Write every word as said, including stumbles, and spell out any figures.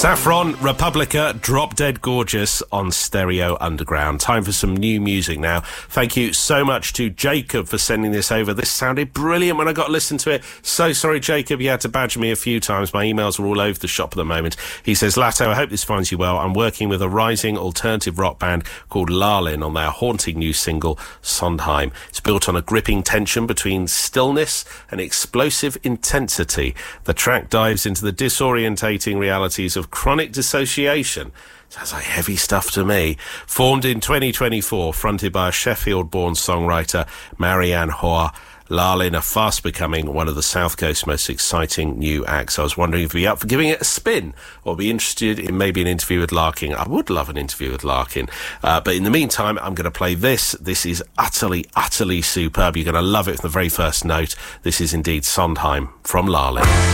Saffron, Republica, Drop Dead Gorgeous on Stereo Underground. Time for some new music now. Thank you so much to Jacob for sending this over. This sounded brilliant when I got to listen to it. So sorry, Jacob, you had to badger me a few times. My emails are all over the shop at the moment. He says, Latto, I hope this finds you well. I'm working with a rising alternative rock band called Lalin on their haunting new single, Sondheim. It's built on a gripping tension between stillness and explosive intensity. The track dives into the disorientating realities of chronic dissociation. Sounds like heavy stuff to me. Formed in twenty twenty-four, fronted by a Sheffield-born songwriter, Marianne Hoa, Lalin are fast becoming one of the South Coast's most exciting new acts. I was wondering if you'd be up for giving it a spin or be interested in maybe an interview with Larkin. I would love an interview with Larkin. Uh, but in the meantime, I'm going to play this. This is utterly, utterly superb. You're going to love it from the very first note. This is indeed Sondheim from Lalin.